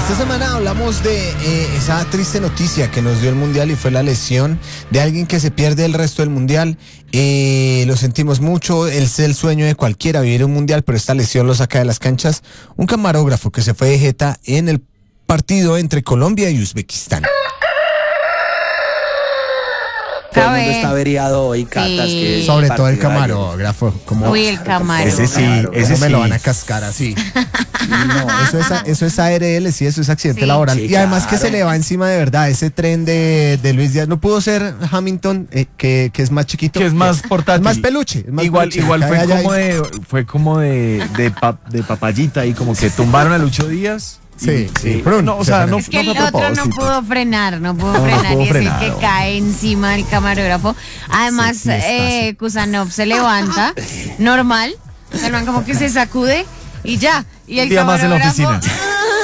Esta semana hablamos de esa triste noticia que nos dio el Mundial y fue la lesión de alguien que se pierde el resto del Mundial. Lo sentimos mucho, es el sueño de cualquiera vivir un Mundial, pero esta lesión lo saca de las canchas. Un camarógrafo que se fue de jeta en el partido entre Colombia y Uzbekistán. Todo el mundo está averiado hoy, Catas. Sí. Que Sobre todo el camarógrafo. Como, Uy, el camarógrafo. ese sí, Claro, ese ¿cómo me lo van a cascar así. No, eso es ARL, sí, eso es accidente Sí. laboral. Sí, y además que claro. se le va encima de verdad ese tren de Luis Díaz. No pudo ser Hamilton, que es más chiquito. Que es más portátil. Es más peluche. es más Igual peluche, fue como de papayita y como que tumbaron a Lucho Díaz. Sí, sí. No, o sea, no, Es que el no fue a otro no propósito. pudo frenar, No y pudo es frenar, el que cae encima del camarógrafo. Además, Sí, sí, Kusanov se levanta, normal, el man como que se sacude y ya. Y el Un día más en la camarógrafo- oficina.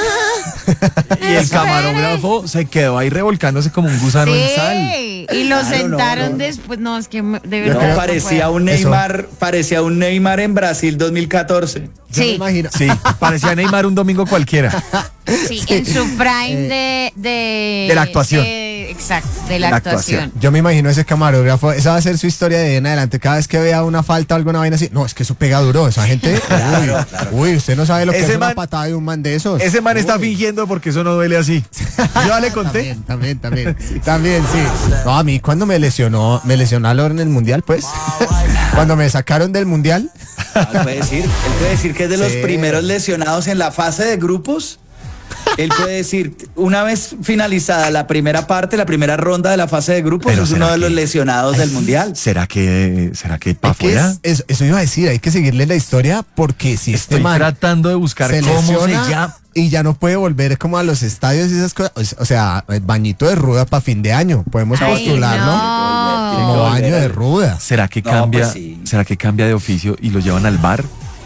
Y el camarógrafo se quedó ahí revolcándose como un gusano en sal. Sí, y lo Claro, sentaron no. después. No, es que de No, verdad. parecía puedo. un Neymar en Brasil 2014. Yo me Sí, imagino. Sí, parecía Neymar un domingo cualquiera. sí, en su prime de la actuación. Exacto, de la La actuación. actuación. Yo me imagino ese camarógrafo, esa va a ser su historia de ahí en adelante. Cada vez que vea una falta o alguna vaina así, no, es que eso pega duro, esa gente. Uy, usted no sabe lo que Ese es una man- patada de un man de esos. Ese man está Uy. fingiendo porque eso no duele así. Yo ya le conté. También. También, sí. No, a mí cuando me lesionó Alor en el Mundial, pues. Cuando me sacaron del Mundial. Él puede decir que es de los Sí. primeros lesionados en la fase de grupos. Él puede decir, una vez finalizada la primera parte, la primera ronda de la fase de grupos, Pero es uno ¿será de los que- lesionados del Mundial. ¿Será que para Es que afuera? eso iba a decir, hay que seguirle la historia porque si este Estoy man tratando de buscar se cómo se lesiona llama. y ya no puede volver como a los estadios y esas cosas. O sea, bañito de ruda para fin de año. Podemos Ay, postular, ¿no? no. Tiene que Como volver baño a- de ruda. ¿Será que No, cambia? pues sí. ¿Será que cambia de oficio y lo llevan al bar?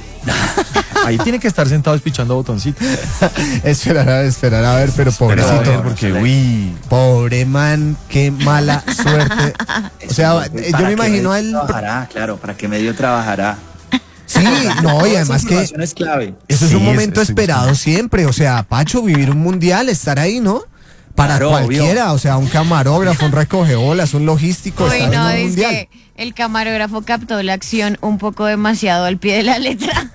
Ahí tiene que estar sentado espichando botoncitos. Esperar a ver, pero Pero a ver, pobrecito. porque uy, Pobre man, qué mala suerte. O sea, yo ¿Para me qué imagino medio a él. trabajará? Claro, para qué medio trabajará. Sí, no, y Toda esa además que información es clave. eso es Sí, un momento estoy esperado buscando. siempre. O sea, Pacho, vivir un mundial, estar ahí, ¿no? Para Claro, cualquiera, o sea, un camarógrafo, un recogebolas, un logístico, Uy, estar no, en un es mundial. que el camarógrafo captó la acción un poco demasiado al pie de la letra.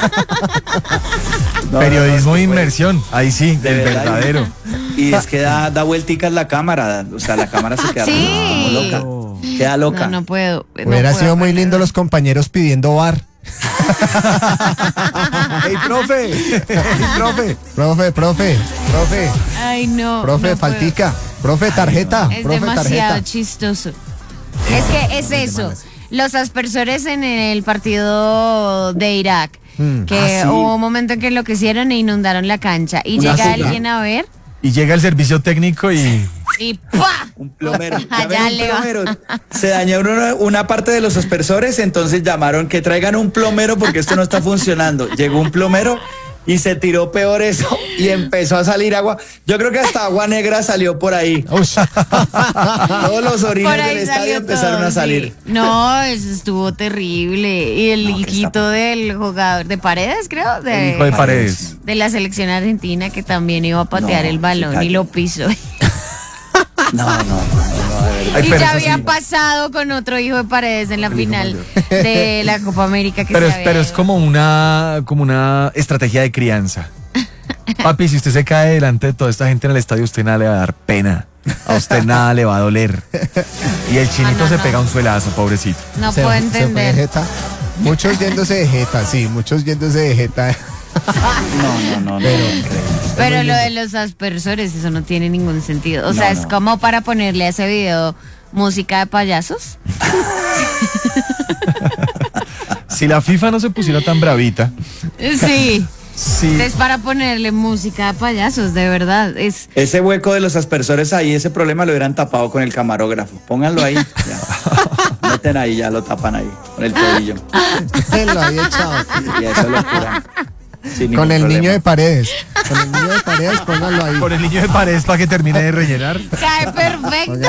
periodismo de inmersión. Ahí sí, del verdad. verdadero. Y es que da vuelticas la cámara, o sea, la cámara se queda Sí. como loca. Queda loca. No puedo. no Hubiera puedo sido muy aprender. lindo los compañeros pidiendo bar. ¡Ey, profe! ¡Ey, profe! Profe. Ay, no. Profe, no puedo. faltica. Profe, tarjeta. Es Profe, demasiado tarjeta. chistoso. Es que es eso. Los aspersores en el partido de Irak, que sí. hubo un momento en que enloquecieron e inundaron la cancha. Y Una llega soga. alguien a ver Y llega el servicio técnico y y ¡pah! Un plomero. Allá Llamen un le va. plomero. Se dañó una parte de los aspersores, entonces llamaron que traigan un plomero porque esto no está funcionando. Llegó un plomero y se tiró peor eso y empezó a salir agua. Yo creo que hasta agua negra salió por ahí. Uy, Todos los orines Por ahí del estadio salió empezaron todo, a salir. sí. No, eso estuvo terrible. Y el No, que hijito del jugador de Paredes, creo, el hijo de Paredes. de la selección argentina, que también iba a patear No, el balón se y lo cayó. pisó. No, de verdad. Ay, Y pero ya eso había sí. pasado con otro hijo de Paredes en la final de la Copa América que Pero se es, había pero es ido. como una estrategia de crianza. Papi, si usted se cae delante de toda esta gente en el estadio, usted nada le va a dar pena. A usted nada le va a doler. Y el chinito no, se no. pega un suelazo, pobrecito. No se- puedo se fue de entender. jeta. Muchos yéndose de jeta, sí, muchos yéndose de jeta. No. Pero lo de los aspersores, eso no tiene ningún sentido. O No, sea, es no. como para ponerle a ese video música de payasos. Si la FIFA no se pusiera tan bravita, Sí. sí. Es para ponerle música de payasos, de verdad. Es Ese hueco de los aspersores ahí, ese problema lo hubieran tapado con el camarógrafo. Pónganlo ahí. Ya. Meten ahí, ya lo tapan ahí, con el tobillo. Lo había echado. Y a eso lo curan. sin ningún Con el problema. niño de Paredes. Con el niño de Paredes, pónganlo ahí. Con el niño de Paredes para que termine de rellenar. cae perfecto.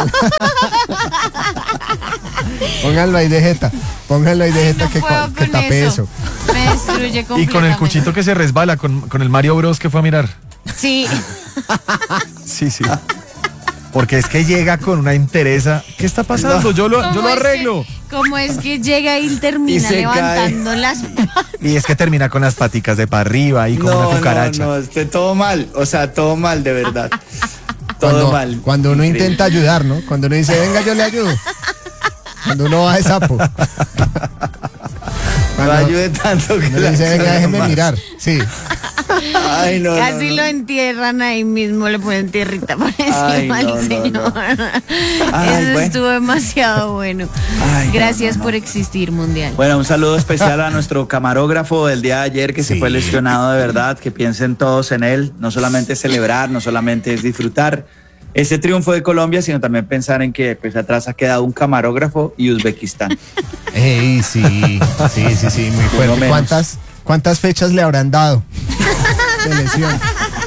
Pónganlo ahí de jeta. Pónganlo ahí de jeta No que, puedo que con tape eso. Me destruye Y completamente. con el cuchito que se resbala, con el Mario Bros que fue a mirar. Sí. Sí, sí. Porque es que llega con una entereza. ¿Qué está pasando? Yo lo arreglo. ¿Cómo es que llega y termina Y se levantando las patas? Y es que termina con las paticas de para arriba y como No, una cucaracha. no, es que todo mal, o sea, todo mal, de verdad. Todo mal. Cuando uno Increíble. intenta ayudar, ¿no? Cuando uno dice, venga, yo le ayudo. Cuando uno va de sapo. No Cuando ayude tanto que uno le la dice, venga, suena déjeme más. mirar. Sí. Ay, no, Casi no, lo no. entierran ahí mismo, le ponen tierrita por encima Ay, no, al no, señor. no. Ay, Eso bueno. estuvo demasiado bueno. Ay, Gracias no, no, por no. existir, Mundial. Bueno, un saludo especial a nuestro camarógrafo del día de ayer que se fue lesionado de verdad, que piensen todos en él, no solamente es celebrar, no solamente es disfrutar ese triunfo de Colombia, sino también pensar en que pues atrás ha quedado un camarógrafo y Uzbekistán. Ey, sí, muy Uno fuerte. menos. ¿Cuántas fechas le habrán dado de lesión?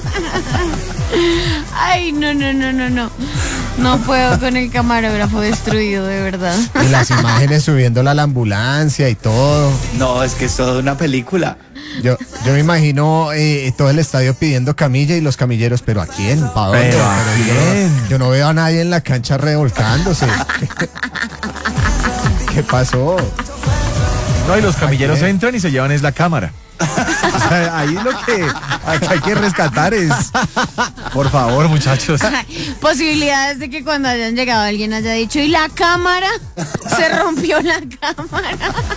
Ay, no. No puedo con el camarógrafo destruido, de verdad. Y las imágenes subiéndola a la ambulancia y todo. No, es que es toda una película. Yo me imagino todo el estadio pidiendo camilla y los camilleros, ¿pero a quién? ¿Para dónde? ¿Pero a quién? Yo no veo a nadie en la cancha revolcándose. ¿Qué pasó? No, y los camilleros ¿A quién? entran y se llevan es la cámara. O sea, ahí lo que hay que rescatar es, por favor, muchachos. Posibilidades de que cuando hayan llegado alguien haya dicho, ¿y la cámara? Se rompió la cámara.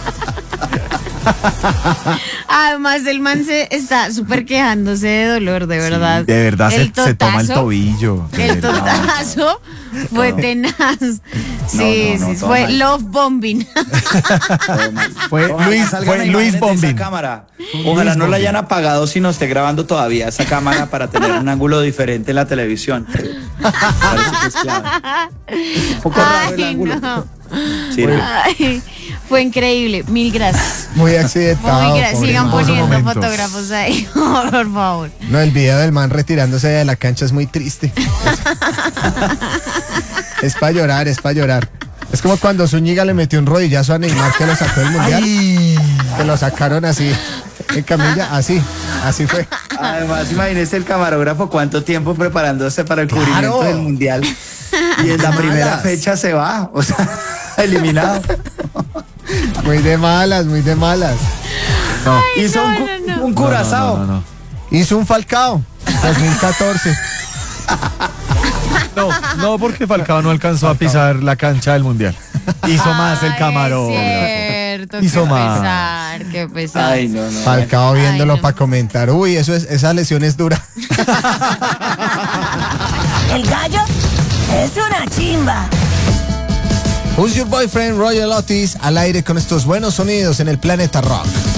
Además, el man se está súper quejándose de dolor, de verdad. De verdad se toma el totazo- tobillo. de El verdad. totazo fue tenaz. Sí, no, sí, todo fue mal. love bombing. Fue Ojalá Luis, salgan fue imágenes Luis de Bombing. esa cámara. Ojalá no la hayan apagado si no esté grabando todavía esa cámara para tener un ángulo diferente en la televisión. Parece que es clave. Un poco raro el Ay, ángulo. no. Sirve. Ay, fue increíble. Mil gracias. Muy accidentado. Muy gracias. pobre Sigan man. poniendo momentos. fotógrafos ahí, por favor. No, el video del man retirándose de la cancha es muy triste. Es para llorar, es para llorar. Es como cuando Zúñiga le metió un rodillazo a Neymar que lo sacó del mundial. Que lo sacaron así, en camilla, así fue. Además, imagínese el camarógrafo cuánto tiempo preparándose para el Claro. cubrimiento del mundial. Y en la primera malas. fecha se va, o sea, eliminado. Muy de malas, muy de malas. No. Hizo no. un curazao. No. Hizo un Falcao, 2014. No, porque Falcao no alcanzó a pisar la cancha del mundial. Hizo más el Ay, camarógrafo. Es cierto, Hizo qué más. pesar, qué pesar. Ay, no. Falcao viéndolo Ay, no. para comentar. Uy, esa lesión es dura. El gallo es una chimba. Who's Your Boyfriend, Royal Otis, al aire con estos buenos sonidos en el Planeta Rock.